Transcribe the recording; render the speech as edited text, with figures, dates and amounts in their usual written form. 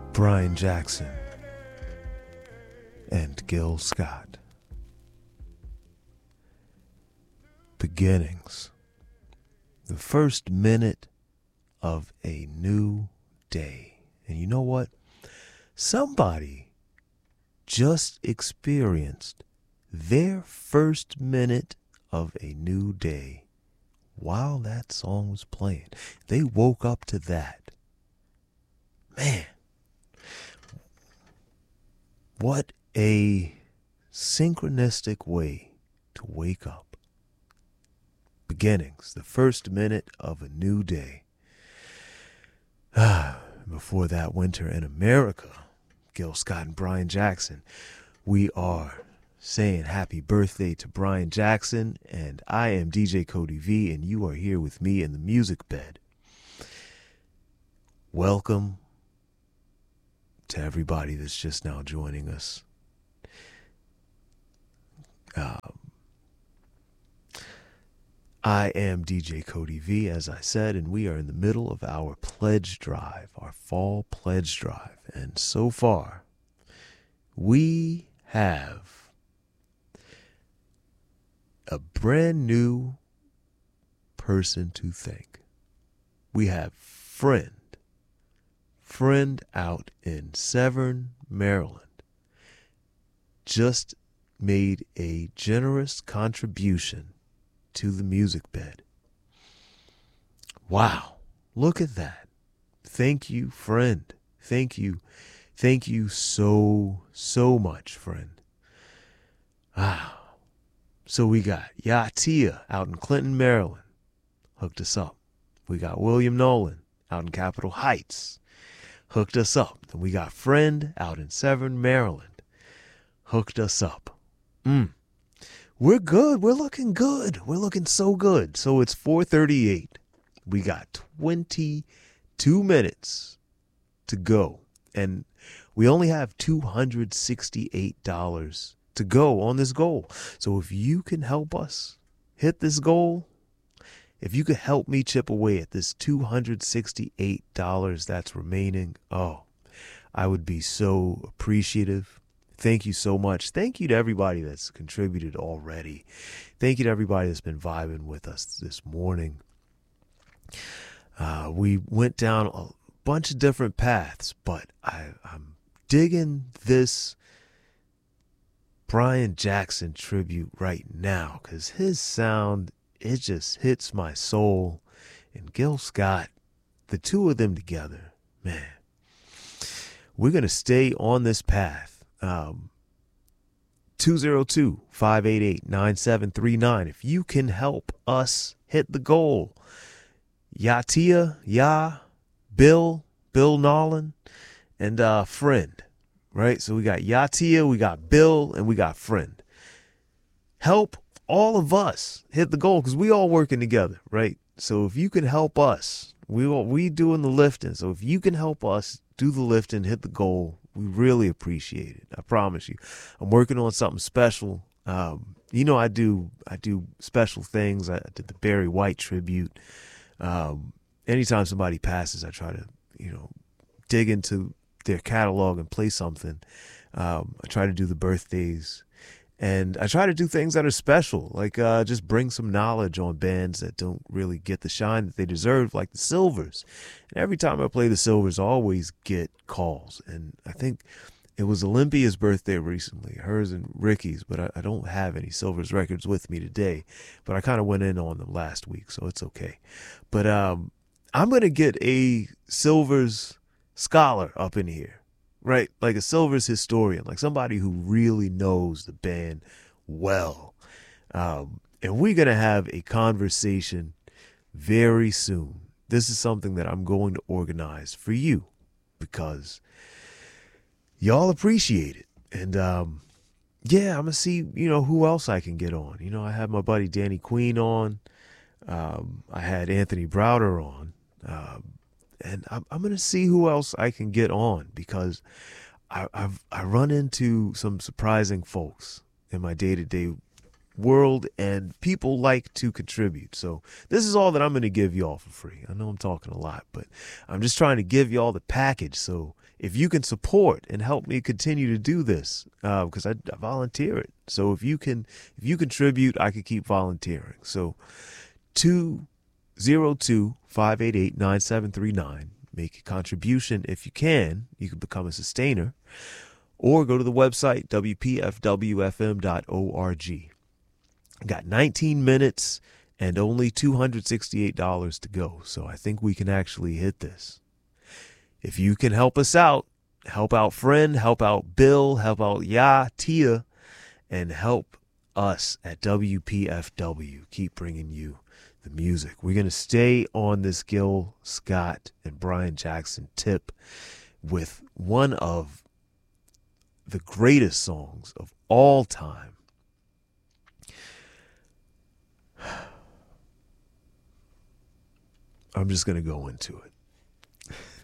Brian Jackson and Gil Scott. Beginnings. The first minute of a new day. And you know what? Somebody just experienced their first minute of a new day while that song was playing. They woke up to that. Man, what a synchronistic way to wake up. Beginnings, the first minute of a new day. Before that, Winter in America, Gil Scott and Brian Jackson. We are saying happy birthday to Brian Jackson, and I am DJ Cody V, and you are here with me in the music bed. Welcome to everybody that's just now joining us. I am DJ Cody V, as I said, and we are in the middle of our pledge drive, our fall pledge drive. And so far, we have a brand new person to thank. We have friend out in Severn, Maryland, just made a generous contribution to the music bed. Wow, look at that. Thank you, friend. Thank you so much, friend. So we got Yatia out in Clinton, Maryland, hooked us up. We got William Nolan out in Capitol Heights, hooked us up. Then we got friend out in Severn, Maryland, hooked us up. We're good. We're looking good. We're looking so good. So it's 4:38. We got 22 minutes to go. And we only have $268 to go on this goal. So if you can help us hit this goal, if you could help me chip away at this $268 that's remaining, I would be so appreciative. Thank you so much. Thank you to everybody that's contributed already. Thank you to everybody that's been vibing with us this morning. We went down a bunch of different paths, but I'm digging this Brian Jackson tribute right now because his sound, it just hits my soul. And Gil Scott, the two of them together, man, we're going to stay on this path. 202-588-9739. If you can help us hit the goal. Yatia, Bill Nolan, and friend. Right? So we got Yatia, we got Bill, and we got friend. Help all of us hit the goal because we all working together, right? So if you can help us, we doing the lifting. So if you can help us do the lifting, hit the goal, we really appreciate it. I promise you. I'm working on something special. I do special things. I did the Barry White tribute. Anytime somebody passes, I try to, dig into their catalog and play something. I try to do the birthdays. And I try to do things that are special, like just bring some knowledge on bands that don't really get the shine that they deserve, like the Silvers. And every time I play the Silvers, I always get calls. And I think it was Olympia's birthday recently, hers and Ricky's, but I don't have any Silvers records with me today. But I kind of went in on them last week, so it's okay. But I'm going to get a Silvers scholar up in here. Right, like a Silvers historian, like somebody who really knows the band well. And we're going to have a conversation very soon. This is something that I'm going to organize for you because y'all appreciate it. And I'm going to see, who else I can get on. I had my buddy Danny Queen on. I had Anthony Browder on. And I'm going to see who else I can get on because I run into some surprising folks in my day-to-day world, and people like to contribute. So this is all that I'm going to give y'all for free. I know I'm talking a lot, but I'm just trying to give y'all the package. So if you can support and help me continue to do this, because I volunteer it. So if you contribute, I can keep volunteering. So 202-588-9739. Make a contribution if you can. You can become a sustainer, or go to the website wpfwfm.org. Got 19 minutes and only $268 to go. So I think we can actually hit this. If you can help us out, help out Friend, help out Bill, help out Tia, and help us at WPFW. Keep bringing you the music. We're going to stay on this Gil Scott and Brian Jackson tip with one of the greatest songs of all time. I'm just going to go into it.